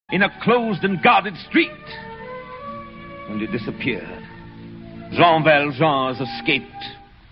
in a closed and guarded street. And it disappeared. Jean Valjean has escaped.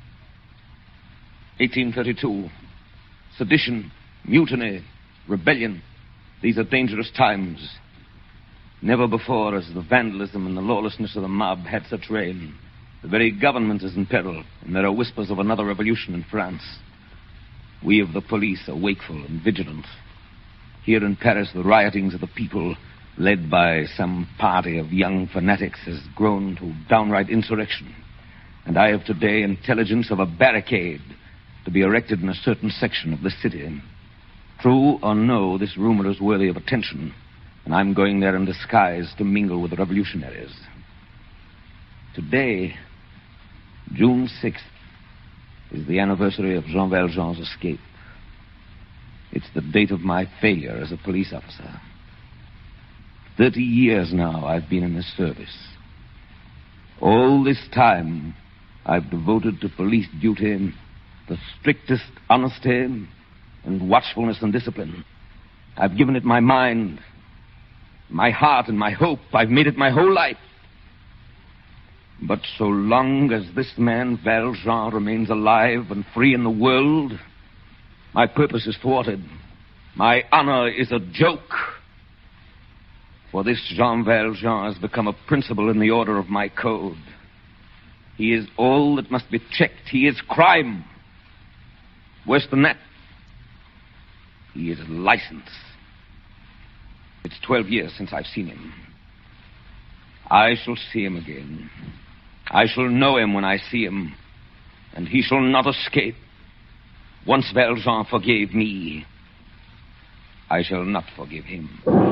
1832. Sedition, mutiny, rebellion. These are dangerous times. Never before has the vandalism and the lawlessness of the mob had such reign. The very government is in peril, and there are whispers of another revolution in France. We of the police are wakeful and vigilant. Here in Paris, the riotings of the people, led by some party of young fanatics, has grown to downright insurrection. And I have today intelligence of a barricade to be erected in a certain section of the city. True or no, this rumor is worthy of attention, and I'm going there in disguise to mingle with the revolutionaries. Today, June 6th, is the anniversary of Jean Valjean's escape. It's the date of my failure as a police officer. 30 years now I've been in this service. All this time I've devoted to police duty the strictest honesty and watchfulness and discipline. I've given it my mind, my heart, and my hope. I've made it my whole life. But so long as this man, Valjean, remains alive and free in the world, my purpose is thwarted. My honor is a joke. For this Jean Valjean has become a principle in the order of my code. He is all that must be checked. He is crime. Worse than that, he is license. It's 12 years since I've seen him. I shall see him again. I shall know him when I see him, and he shall not escape. Once Valjean forgave me, I shall not forgive him.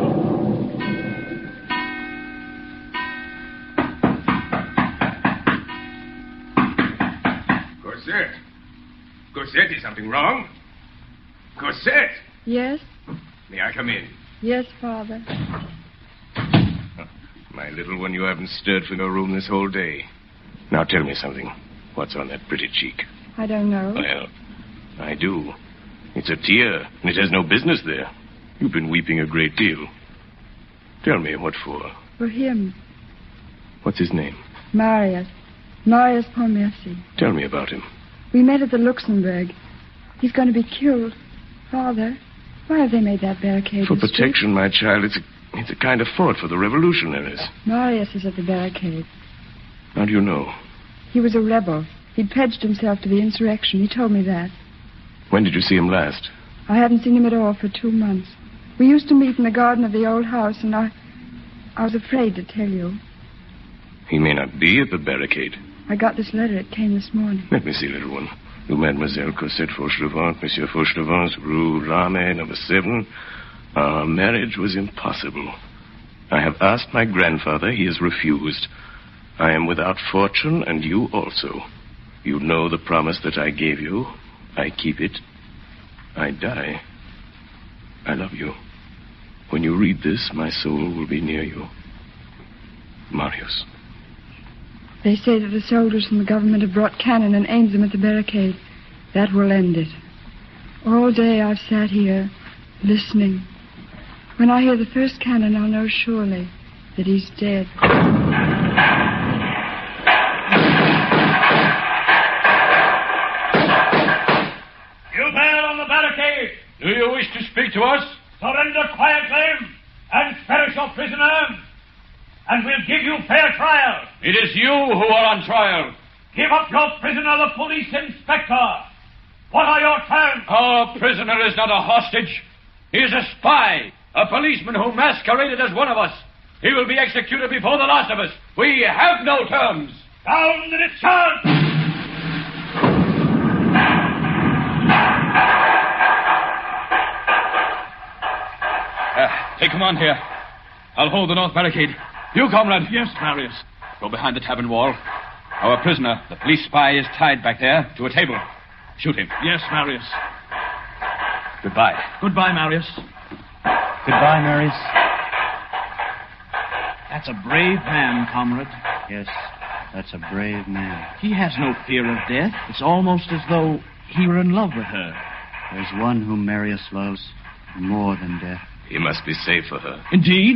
Cosette! Cosette, is something wrong? Cosette! Yes? May I come in? Yes, Father. My little one, you haven't stirred from your room this whole day. Now tell me something. What's on that pretty cheek? I don't know. Well, I do. It's a tear, and it has no business there. You've been weeping a great deal. Tell me, what for? For him. What's his name? Marius. Marius Pontmercy. Tell me about him. We met at the Luxembourg. He's going to be killed. Father, why have they made that barricade? For protection, my child. It's a kind of fort for the revolutionaries. Marius is at the barricade. How do you know? He was a rebel. He'd pledged himself to the insurrection. He told me that. When did you see him last? I haven't seen him at all for 2 months. We used to meet in the garden of the old house, and I was afraid to tell you. He may not be at the barricade. I got this letter. It came this morning. Let me see, little one. To Mademoiselle Cosette Fauchelevent, Monsieur Fauchelevent, Rue Ramey, number 7. Our marriage was impossible. I have asked my grandfather. He has refused. I am without fortune, and you also. You know the promise that I gave you. I keep it. I die. I love you. When you read this, my soul will be near you. Marius. They say that the soldiers from the government have brought cannon and aimed them at the barricade. That will end it. All day I've sat here, listening. When I hear the first cannon, I'll know surely that he's dead. You man on the barricade! Do you wish to speak to us? Surrender quietly and perish your prisoner, and we'll give you fair trial. It is you who are on trial. Give up your prisoner, the police inspector. What are your terms? Our prisoner is not a hostage. He is a spy, a policeman who masqueraded as one of us. He will be executed before the last of us. We have no terms. Down the discharge! Take command here. I'll hold the north barricade. You, comrade. Yes, Marius. Go behind the tavern wall. Our prisoner, the police spy, is tied back there to a table. Shoot him. Yes, Marius. Goodbye. Goodbye, Marius. Goodbye, Marius. That's a brave man, comrade. Yes, that's a brave man. He has no fear of death. It's almost as though he were in love with her. There's one whom Marius loves more than death. He must be safe for her. Indeed.